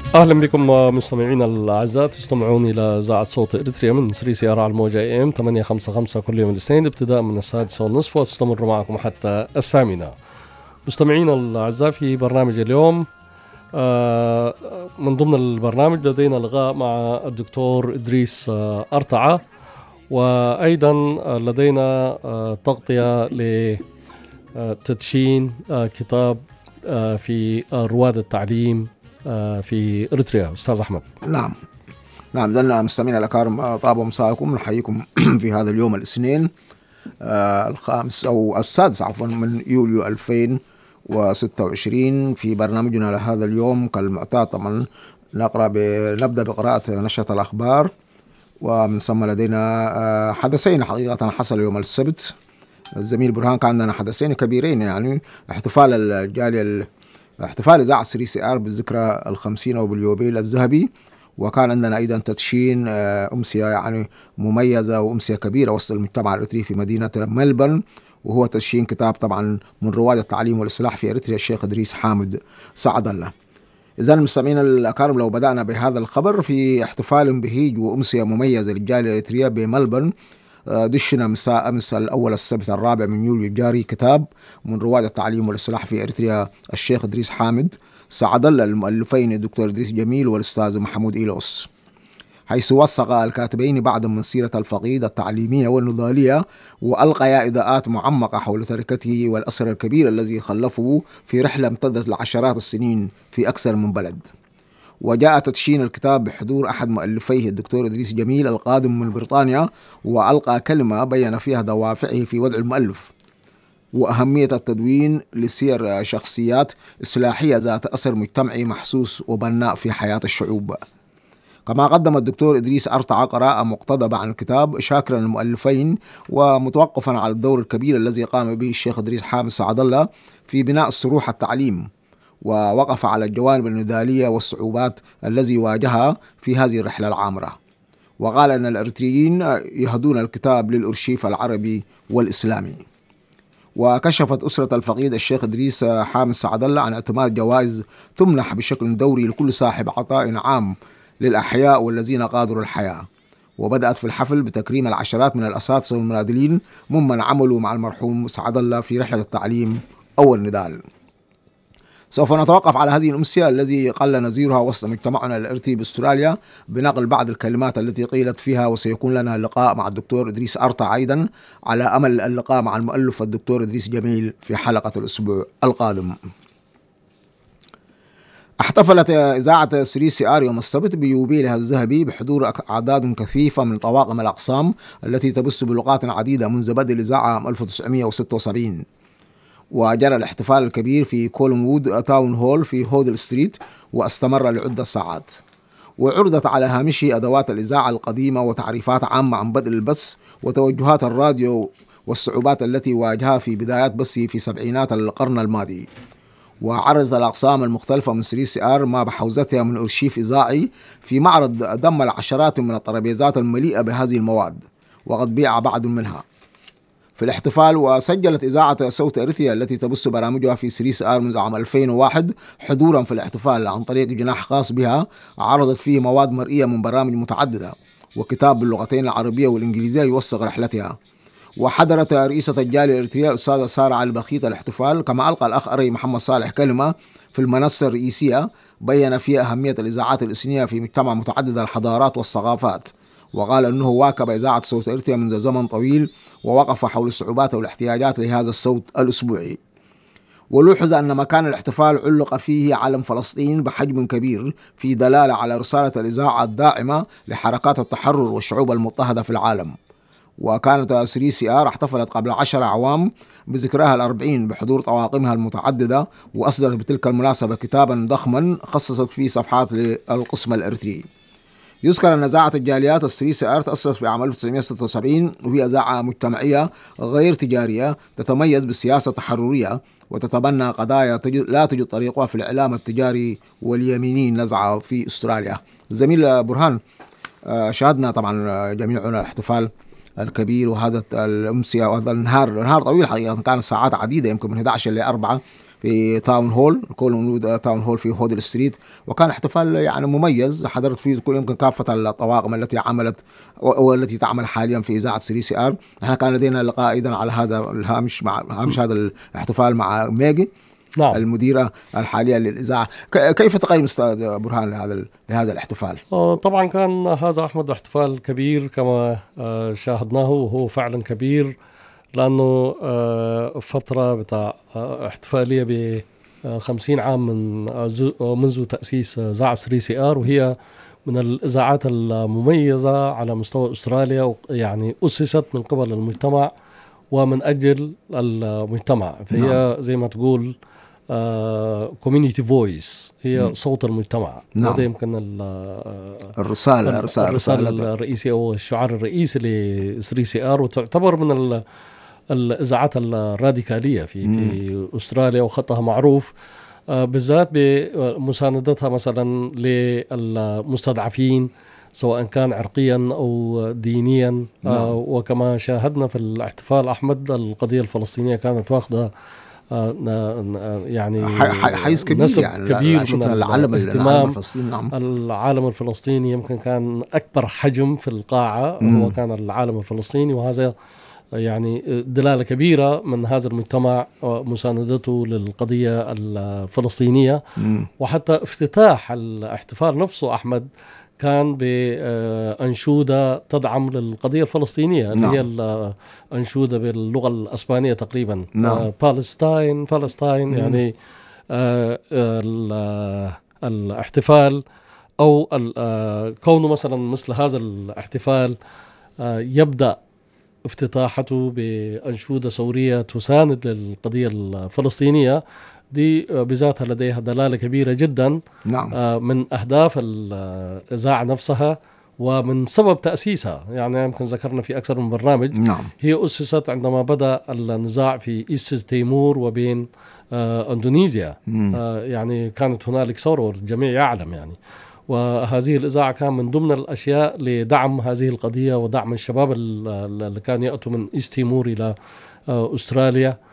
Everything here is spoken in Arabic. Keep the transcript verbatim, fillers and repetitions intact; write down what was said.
أهلا بكم مستمعينا الأعزاء، تستمعون إلى إذاعة صوت إريتريا من سري سيارة على الموجة إيه إم ثمانية خمسة خمسة كل يوم الاثنين ابتداء من السادسة والنصف، وتستمر معكم حتى الثامنة. مستمعينا الأعزاء، في برنامج اليوم من ضمن البرنامج لدينا لقاء مع الدكتور إدريس أرطعة، وأيضا لدينا تغطية لتدشين كتاب في رواد التعليم في إريتريا. أستاذ أحمد. نعم نعم إذن مستمعينا الأكارم، طاب مساءكم، نحييكم في هذا اليوم الاثنين الخامس أو السادس عفوا من يوليو ألفين وستة وعشرين. في برنامجنا لهذا اليوم كالمعتاد طبعا نقرأ نبدأ بقراءة نشرة الأخبار، ومن ثم لدينا حدثين حقيقة حصل يوم السبت. الزميل برهان كان عندنا حدثين كبيرين، يعني احتفال الجالية احتفال إذاعة سري سي آر بالذكرى الخمسين أو باليوبيل الذهبي، وكان عندنا أيضا تدشين أمسية يعني مميزة وأمسية كبيرة وسط المجتمع الإريتري في مدينة ملبورن، وهو تدشين كتاب طبعا من رواد التعليم والإصلاح في إريتريا الشيخ إدريس حامد سعد الله. إذا المستمعين الأكارم، لو بدأنا بهذا الخبر، في احتفال بهيج وأمسية مميزة للجالية الإريترية بملبورن، دشنا مساء أمس الأول السبت الرابع من يوليو الجاري كتاب من رواد التعليم والإصلاح في إريتريا الشيخ إدريس حامد سعد الله، المؤلفين الدكتور إدريس جميل والأستاذ محمود إيلوس، حيث وثق الكاتبين بعد من سيرة الفقيد التعليمية والنضالية، وألقيا إضاءات معمقة حول تركته والأثر الكبير الذي خلفه في رحلة امتدت لعشرات السنين في أكثر من بلد. وجاء تدشين الكتاب بحضور أحد مؤلفيه الدكتور إدريس جميل القادم من بريطانيا، وألقى كلمة بيّن فيها دوافعه في وضع المؤلف وأهمية التدوين لسير شخصيات إصلاحية ذات أثر مجتمعي محسوس وبناء في حياة الشعوب. كما قدم الدكتور إدريس أرطعة قراءة مقتضبة عن الكتاب، شاكرا المؤلفين ومتوقفا على الدور الكبير الذي قام به الشيخ إدريس حامد سعد الله في بناء الصروح التعليم، ووقف على الجوانب النضالية والصعوبات الذي واجهها في هذه الرحلة العامرة. وقال أن الإريتريين يهدون الكتاب للأرشيف العربي والإسلامي. وكشفت أسرة الفقيد الشيخ إدريس حامد سعد الله عن اعتماد جوائز تمنح بشكل دوري لكل صاحب عطاء عام للأحياء والذين قادروا الحياة. وبدأت في الحفل بتكريم العشرات من الأساتذة والمناضلين ممن عملوا مع المرحوم سعد الله في رحلة التعليم أو النضال. سوف نتوقف على هذه الأمسية الذي قل نظيرها وسط مجتمعنا الإريتري بأستراليا بنقل بعض الكلمات التي قيلت فيها، وسيكون لنا اللقاء مع الدكتور إدريس أرطعة أيضا، على أمل اللقاء مع المؤلف الدكتور إدريس جميل في حلقة الأسبوع القادم. احتفلت إذاعة سري سي آر يوم السبت بيوبيلها الذهبي بحضور أعداد كثيفة من طواقم الأقسام التي تبث بلغات عديدة منذ بدء الإذاعة عام ألف وتسعمائة وستة وسبعين. وجرى الاحتفال الكبير في كولموود تاون هول في هودل ستريت، واستمر لعدة ساعات. وعرضت على هامشه أدوات الإذاعة القديمة وتعريفات عامة عن بدء البث وتوجهات الراديو والصعوبات التي واجهها في بدايات بثه في سبعينات القرن الماضي. وعرضت الأقسام المختلفة من سري سي آر ما بحوزتها من أرشيف إذاعي في معرض دم العشرات من الترابيزات المليئة بهذه المواد، وقد بيع بعض منها في الاحتفال. وسجلت إذاعة صوت إريتريا التي تبث برامجها في سري سي آر منذ عام ألفين وواحد حضورا في الاحتفال عن طريق جناح خاص بها عرضت فيه مواد مرئية من برامج متعددة، وكتاب باللغتين العربية والإنجليزية يوثق رحلتها. وحضرت رئيسة الجالية الإريترية الأستاذة سارة علي بخيت الاحتفال، كما ألقى الأخ أري محمد صالح كلمة في المنصة الرئيسية بيّن فيها أهمية الإذاعات الإثنية في مجتمع متعدد الحضارات والثقافات، وقال أنه واكب إذاعة صوت إريتريا منذ زمن طويل، ووقف حول الصعوبات والاحتياجات لهذا الصوت الأسبوعي. ولوحظ أن مكان الاحتفال علق فيه علم فلسطين بحجم كبير، في دلالة على رسالة الإذاعة الداعمة لحركات التحرر والشعوب المضطهدة في العالم. وكانت سري سي آر احتفلت قبل عشر أعوام بذكراها الأربعين بحضور طواقمها المتعددة، وأصدرت بتلك المناسبة كتابا ضخما خصصت فيه صفحات للقسم الإريتري. يذكر أن إذاعة الجاليات السري سي آر تأسست في عام ألف وتسعمائة وستة وسبعين، وهي إذاعة مجتمعية غير تجارية تتميز بالسياسة التحررية، وتتبنى قضايا تجد لا تجد طريقها في الإعلام التجاري واليميني نزعة في أستراليا. زميل برهان، شاهدنا طبعا جميعنا الاحتفال الكبير وهذا الأمسية وهذا النهار نهار طويل حقيقة، كان ساعات عديدة يمكن من إحدى عشر إلى أربعة في تاون هول، كولون تاون هول في هودل ستريت، وكان احتفال يعني مميز حضرت فيه يمكن كافة الطواقم التي عملت والتي تعمل حاليا في إذاعة سي سي آر. نحن كان لدينا لقاء أيضا على هذا الهامش مع هامش هذا الاحتفال مع ميجي، نعم. المديرة الحالية للإذاعة. كيف تقيم أستاذ برهان لهذا لهذا الاحتفال؟ طبعا كان هذا أحمد احتفال كبير كما شاهدناه، وهو فعلا كبير لأنه فترة بتاع احتفالية ب خمسين عام من منذ تأسيس إذاعة ثري سي آر، وهي من الإذاعات المميزة على مستوى أستراليا، يعني أسست من قبل المجتمع ومن أجل المجتمع، فهي نعم. زي ما تقول كوميونيتي فويس، هي م. صوت المجتمع. نعم. وهذا يمكن الرسالة الرسالة, الرسالة الرئيسية أو الشعار الرئيسي ل ثري سي آر، وتعتبر من الإذاعات الراديكالية في, م. في أستراليا، وخطها معروف بالذات بمساندتها مثلا للمستضعفين سواء كان عرقيا أو دينيا. نعم. آه وكما شاهدنا في الاحتفال أحمد، القضية الفلسطينية كانت واخدة آه يعني حيز كبير، نسب يعني كبير من العالم الاهتمام. الفلسطيني. نعم. العالم الفلسطيني يمكن كان أكبر حجم في القاعة، م. هو كان العالم الفلسطيني، وهذا يعني دلالة كبيرة من هذا المجتمع مساندته للقضية الفلسطينية. م. وحتى افتتاح الاحتفال نفسه أحمد كان بأنشودة تدعم للقضية الفلسطينية. نعم. اللي هي الأنشودة باللغة الأسبانية تقريبا. نعم. فلسطين فلسطين يعني آه الاحتفال أو كونه مثلا مثل هذا الاحتفال آه يبدأ افتتاحته بأنشودة ثورية تساند للقضية الفلسطينية، دي بذاتها لديها دلالة كبيرة جدا. نعم. من أهداف الإذاعة نفسها ومن سبب تأسيسها. يعني يمكن ذكرنا في أكثر من برنامج. نعم. هي أسست عندما بدأ النزاع في إيست تيمور وبين أندونيسيا. يعني كانت هنالك ثورة والجميع يعلم يعني، وهذه الإذاعة كان من ضمن الأشياء لدعم هذه القضية ودعم الشباب اللي كانوا يأتوا من إيست تيمور إلى أستراليا.